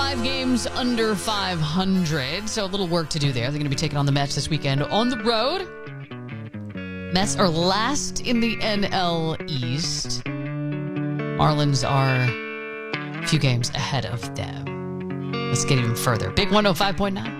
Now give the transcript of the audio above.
5 games under 500, so a little work to do there. They're going to be taking on the Mets this weekend on the road. Mets are last in the NL East. Marlins are a few games ahead of them. Let's get even further. Big 105.9.